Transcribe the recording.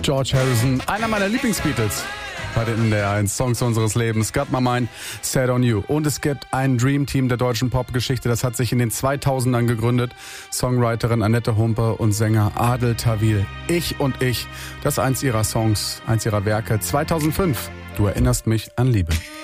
George Harrison, einer meiner Lieblingsbeatles. Bei den NDR1 Songs unseres Lebens. Got My Mind Set on You. Und es gibt ein Dreamteam der deutschen Popgeschichte. Das hat sich in den 2000ern gegründet. Songwriterin Annette Humpe und Sänger Adel Tawil. Ich und ich. Das ist eins ihrer Songs, eins ihrer Werke. 2005. Du erinnerst mich an Liebe.